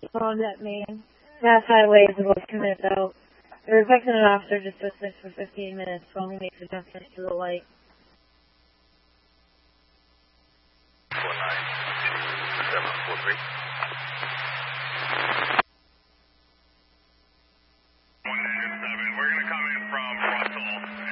on that man. Mass highways and was committed out. They're expecting an officer just to assist for 15 minutes while he makes adjustments to the light. 492743.